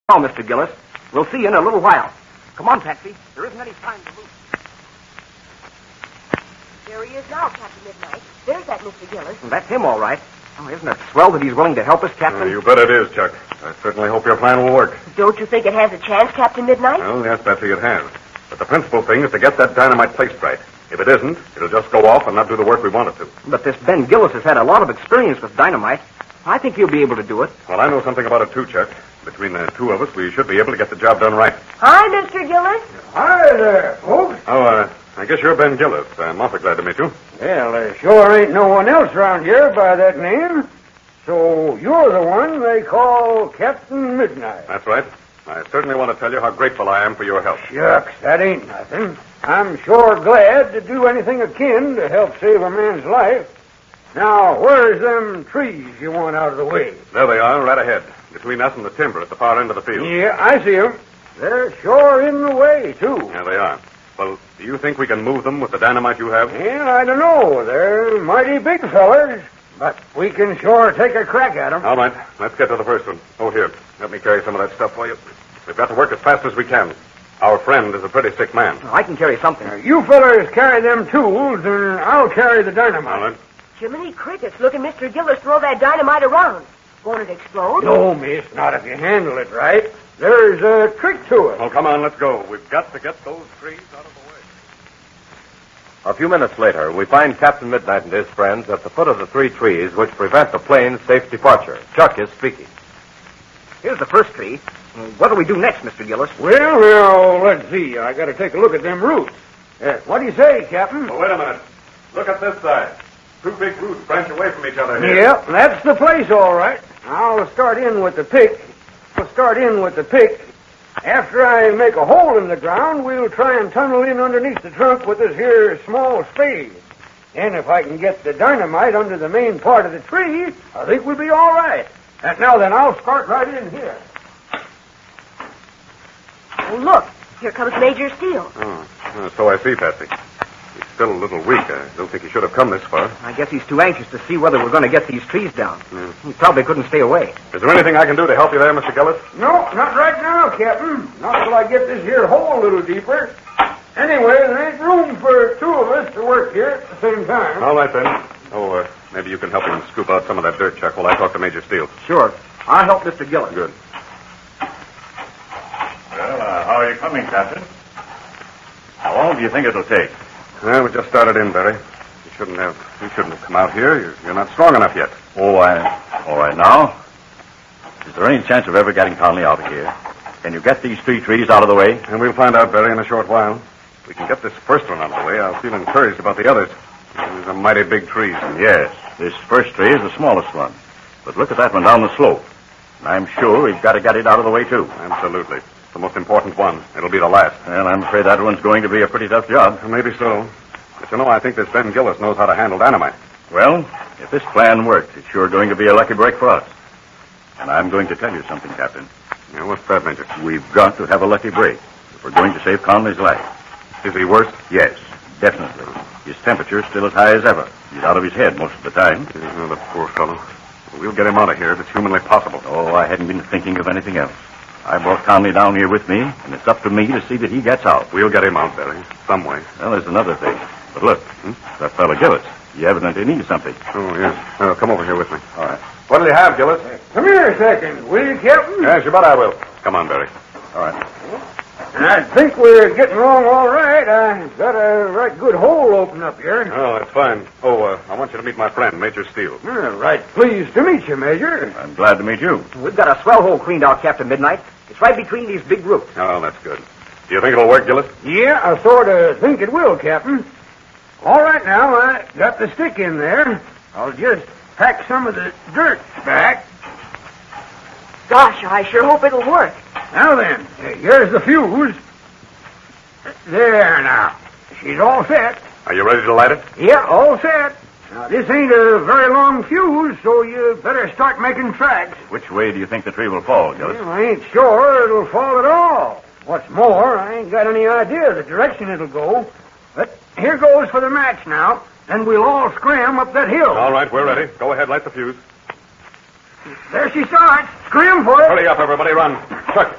Oh, Mr. Gillis. We'll see you in a little while. Come on, Patsy. There isn't any time to lose. There he is now, Captain Midnight. There's that Mr. Gillis. Well, that's him, all right. Oh, isn't it swell that he's willing to help us, Captain? You bet it is, Chuck. I certainly hope your plan will work. Don't you think it has a chance, Captain Midnight? Well, yes, Betsy, it has. But the principal thing is to get that dynamite placed right. If it isn't, it'll just go off and not do the work we want it to. But this Ben Gillis has had a lot of experience with dynamite. I think he'll be able to do it. Well, I know something about it, too, Chuck. Between the two of us, we should be able to get the job done right. Hi, Mr. Gillis. Hi there, folks. Oh, I guess you're Ben Gillis. I'm awfully glad to meet you. Well, there sure ain't no one else around here by that name. So you're the one they call Captain Midnight. That's right. I certainly want to tell you how grateful I am for your help. Shucks, that ain't nothing. I'm sure glad to do anything akin to help save a man's life. Now, where's them trees you want out of the way? There they are, right ahead, between us and the timber at the far end of the field. Yeah, I see 'em. They're sure in the way, too. Yeah, they are. Well, do you think we can move them with the dynamite you have? Well, I don't know. They're mighty big fellers, but we can sure take a crack at 'em. All right, let's get to the first one. Oh, here, let me carry some of that stuff for you. We've got to work as fast as we can. Our friend is a pretty sick man. I can carry something. You fellers carry them tools, and I'll carry the dynamite. All right. Jiminy Crickets, look at Mr. Gillis throw that dynamite around. Won't it explode? No, miss, not if you handle it right. There's a trick to it. Well, come on, let's go. We've got to get those trees out of the way. A few minutes later, we find Captain Midnight and his friends at the foot of the 3 trees which prevent the plane's safe departure. Chuck is speaking. Here's the first tree. What do we do next, Mr. Gillis? Well, now, let's see. I got to take a look at them roots. What do you say, Captain? Well, wait a minute. Look at this side. 2 big roots branch away from each other here. Yep, that's the place, all right. I'll start in with the pick. After I make a hole in the ground, we'll try and tunnel in underneath the trunk with this here small spade. And if I can get the dynamite under the main part of the tree, I think we'll be all right. Now then, I'll start right in here. Oh, look, here comes Major Steele. So I see, Patsy. He's still a little weak. I don't think he should have come this far. I guess he's too anxious to see whether we're going to get these trees down. He probably couldn't stay away. Is there anything I can do to help you there, Mr. Gillis? No, not right now, Captain. Not till I get this here hole a little deeper. Anyway, there ain't room for 2 of us to work here at the same time. All right, then. Oh, maybe you can help him scoop out some of that dirt, Chuck, while I talk to Major Steele. Sure. I'll help Mr. Gillis. Good. Well, how are you coming, Captain? How long do you think it'll take? Well, we just started in, Barry. You shouldn't have come out here. You're not strong enough yet. Oh, all right now. Is there any chance of ever getting Conley out of here? Can you get these 3 trees out of the way? And we'll find out, Barry, in a short while. If we can get this first one out of the way, I'll feel encouraged about the others. These are mighty big trees. Yes, this first tree is the smallest one. But look at that one down the slope. And I'm sure we've got to get it out of the way, too. Absolutely. It's the most important one. It'll be the last. Well, I'm afraid that one's going to be a pretty tough job. Maybe so. But you know, I think this Ben Gillis knows how to handle dynamite. Well, if this plan works, it's sure going to be a lucky break for us. And I'm going to tell you something, Captain. Yeah, what's that, Major? We've got to have a lucky break if we're going to save Conley's life. Is he worse? Yes, definitely. His temperature's still as high as ever. He's out of his head most of the time. Yeah, the poor fellow. We'll get him out of here if it's humanly possible. Oh, I hadn't been thinking of anything else. I brought Conley down here with me, and it's up to me to see that he gets out. We'll get him out, Barry, some way. Well, there's another thing. But look, that fellow Gillis, he evidently needs something. Oh, yes. Come over here with me. All right. What'll you have, Gillis? Come here a second, will you, Captain? Yes, you bet I will. Come on, Barry. All right. I think we're getting along all right. I got a right good hole open up here. Oh, that's fine. Oh, I want you to meet my friend, Major Steele. Right pleased to meet you, Major. I'm glad to meet you. We've got a swell hole cleaned out, Captain Midnight. It's right between these big roots. Oh, that's good. Do you think it'll work, Gillis? Yeah, I sort of think it will, Captain. All right, now, I got the stick in there. I'll just pack some of the dirt back. Gosh, I sure hope it'll work. Now then, here's the fuse. There now. She's all set. Are you ready to light it? Yeah, all set. Now, this ain't a very long fuse, so you better start making tracks. Which way do you think the tree will fall, Gillis? Well, I ain't sure it'll fall at all. What's more, I ain't got any idea the direction it'll go. But here goes for the match now, and we'll all scram up that hill. All right, we're ready. Go ahead, light the fuse. There she starts. Scram for it. Hurry up, everybody. Run. Chuck,